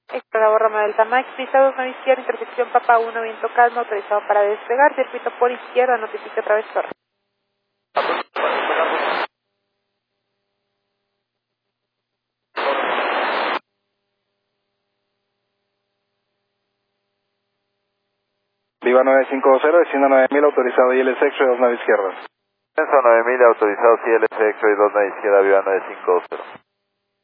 Héctor Navarro Delta Max, pista 2, 9 izquierda, intersección Papa 1, viento calmo, autorizado para despegar, circuito por izquierda, notifica otra vez torre. Viva 950, descienda 9000, autorizado ILS X-ray 29 izquierda. Descenso 9000, autorizado ILS X-ray 29 izquierda, Viva 950.